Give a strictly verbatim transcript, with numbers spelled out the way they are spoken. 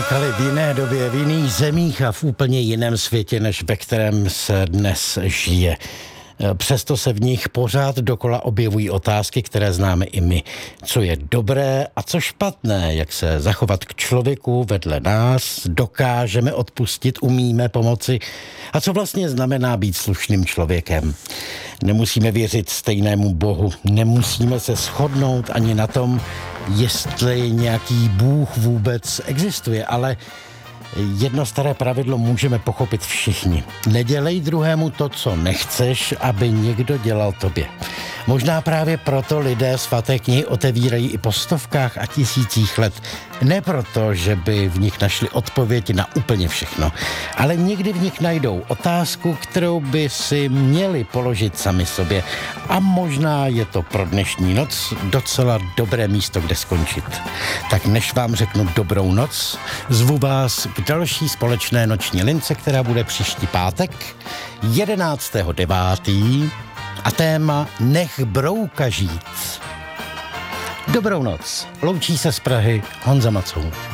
vznikaly v jiné době, v jiných zemích a v úplně jiném světě, než ve kterém se dnes žije. Přesto se v nich pořád dokola objevují otázky, které známe i my. Co je dobré a co špatné, jak se zachovat k člověku vedle nás, dokážeme odpustit, umíme pomoci a co vlastně znamená být slušným člověkem. Nemusíme věřit stejnému Bohu, nemusíme se shodnout ani na tom, jestli nějaký Bůh vůbec existuje, ale jedno staré pravidlo můžeme pochopit všichni. Nedělej druhému to, co nechceš, aby někdo dělal tobě. Možná právě proto lidé svaté knihy otevírají i po stovkách a tisících let. Ne proto, že by v nich našli odpověď na úplně všechno, ale někdy v nich najdou otázku, kterou by si měli položit sami sobě. A možná je to pro dnešní noc docela dobré místo, kde skončit. Tak než vám řeknu dobrou noc, zvu vás k další společné noční lince, která bude příští pátek, jedenáctého devátého a téma Nech brouka žít. Dobrou noc. Loučí se z Prahy Honza Macoun.